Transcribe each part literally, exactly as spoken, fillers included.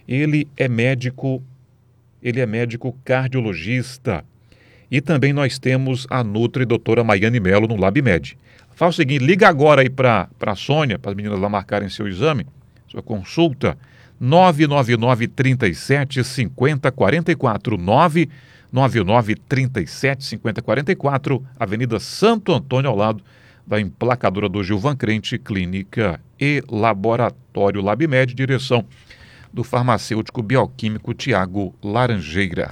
Ele é médico, ele é médico cardiologista. E também nós temos a Nutri doutora Maiane Melo no LabMed. Faz o seguinte, liga agora aí para a Sônia, para as meninas lá marcarem seu exame, sua consulta, nove nove nove, três sete, cinco zero quatro quatro, nove nove nove, três sete, cinco zero quatro quatro, Avenida Santo Antônio, ao lado da emplacadora do Gilvan Crente, Clínica e Laboratório LabMed, direção do farmacêutico bioquímico Tiago Laranjeira.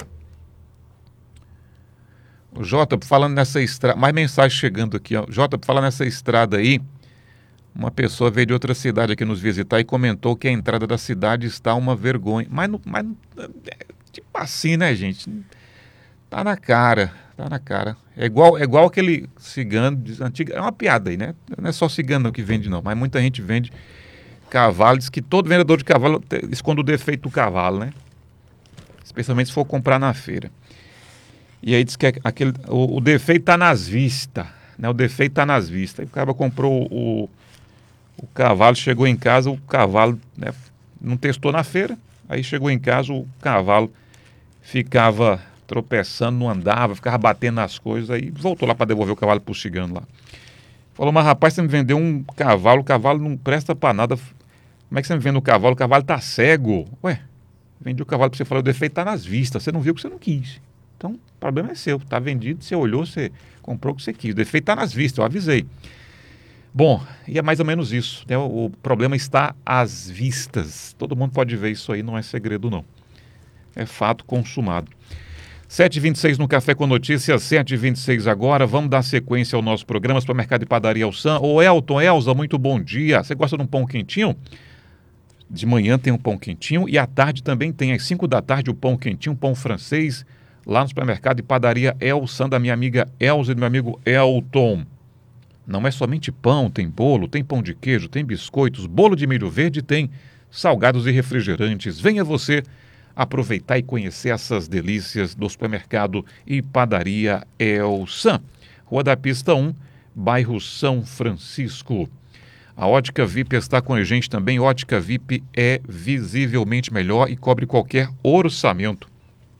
O Jota, falando nessa estrada, mais mensagem chegando aqui, ó. Jota, falando nessa estrada aí, uma pessoa veio de outra cidade aqui nos visitar e comentou que a entrada da cidade está uma vergonha. Mas, mas tipo assim, né, gente? Tá na cara, tá na cara. É igual, é igual aquele cigano antigo, é uma piada aí, né? Não é só cigano que vende não, mas muita gente vende cavalo, diz que todo vendedor de cavalo esconde o defeito do cavalo, né? Especialmente se for comprar na feira. E aí diz que aquele, o, o defeito está nas vistas, né? O defeito está nas vistas. Aí o cara comprou o, o cavalo, chegou em casa, o cavalo, né, não testou na feira, aí chegou em casa, o cavalo ficava tropeçando, não andava, ficava batendo nas coisas, aí voltou lá para devolver o cavalo pro cigano lá. Falou, mas rapaz, você me vendeu um cavalo, o cavalo não presta para nada. Como é que você me vende o cavalo? O cavalo tá cego. Ué, vendi o cavalo para você falar, o defeito está nas vistas, você não viu o que você não quis. Então, o problema é seu, está vendido, você olhou, você comprou o que você quis. O defeito está nas vistas, eu avisei. Bom, e é mais ou menos isso, né? O, o problema está às vistas. Todo mundo pode ver isso aí, não é segredo não. É fato consumado. sete e vinte e seis no Café com Notícias, sete e vinte e seis agora. Vamos dar sequência ao nosso programa Supermercado e Padaria Elsan. Ô Elton, Elza, muito bom dia. Você gosta de um pão quentinho? De manhã tem um pão quentinho e à tarde também tem, às cinco da tarde, o pão quentinho, pão francês, lá no Supermercado e Padaria Elsan, da minha amiga Elza e do meu amigo Elton. Não é somente pão, tem bolo, tem pão de queijo, tem biscoitos, bolo de milho verde, tem salgados e refrigerantes. Venha você aproveitar e conhecer essas delícias do Supermercado e Padaria Elsan. Rua da Pista um, bairro São Francisco. A Ótica V I P está com a gente também. Ótica V I P é visivelmente melhor e cobre qualquer orçamento.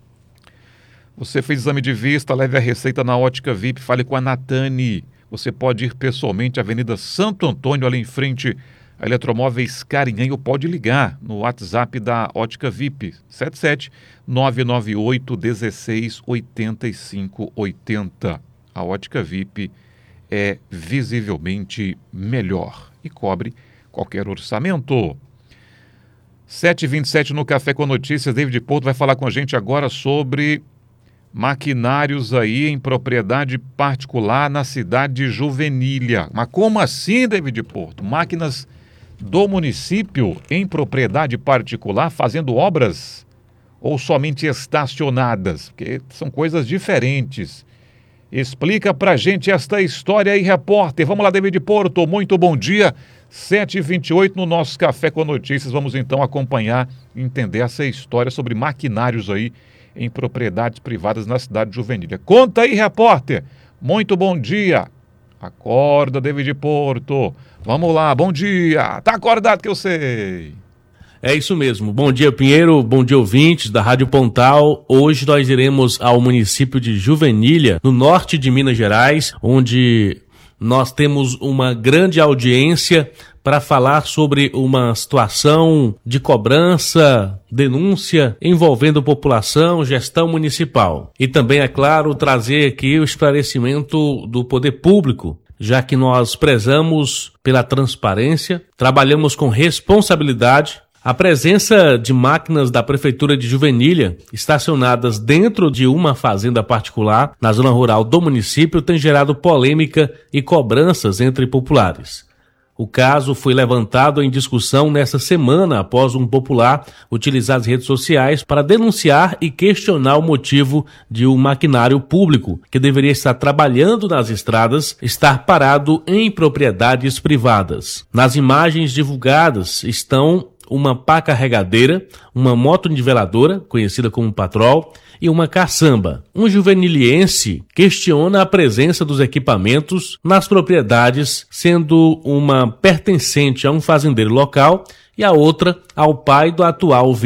Você fez exame de vista, leve a receita na Ótica V I P, fale com a Natane. Você pode ir pessoalmente à Avenida Santo Antônio, ali em frente a Eletromóveis Carinhã, ou pode ligar no WhatsApp da Ótica V I P, sete sete nove nove oito um seis oito cinco oito zero. A Ótica V I P é visivelmente melhor e cobre qualquer orçamento. sete e vinte e sete no Café com Notícias. David Porto vai falar com a gente agora sobre maquinários aí em propriedade particular na cidade de Juvenília. Mas como assim, David Porto? Máquinas do município em propriedade particular fazendo obras ou somente estacionadas? Porque são coisas diferentes. Explica pra gente esta história aí, repórter. Vamos lá, David Porto, muito bom dia. sete e vinte e oito no nosso Café com Notícias. Vamos então acompanhar e entender essa história sobre maquinários aí em propriedades privadas na cidade de Juvenília. Conta aí, repórter. Muito bom dia. Acorda, David Porto. Vamos lá, bom dia. Tá acordado que eu sei. É isso mesmo. Bom dia, Pinheiro. Bom dia, ouvintes da Rádio Pontal. Hoje nós iremos ao município de Juvenília, no norte de Minas Gerais, onde nós temos uma grande audiência para falar sobre uma situação de cobrança, denúncia envolvendo população, gestão municipal. E também, é claro, trazer aqui o esclarecimento do poder público, já que nós prezamos pela transparência, trabalhamos com responsabilidade. A presença de máquinas da Prefeitura de Juvenília, estacionadas dentro de uma fazenda particular, na zona rural do município, tem gerado polêmica e cobranças entre populares. O caso foi levantado em discussão nesta semana após um popular utilizar as redes sociais para denunciar e questionar o motivo de um maquinário público, que deveria estar trabalhando nas estradas, estar parado em propriedades privadas. Nas imagens divulgadas estão uma pá carregadeira, uma moto niveladora, conhecida como patrol, e uma caçamba. Um juveniliense questiona a presença dos equipamentos nas propriedades, sendo uma pertencente a um fazendeiro local e a outra ao pai do atual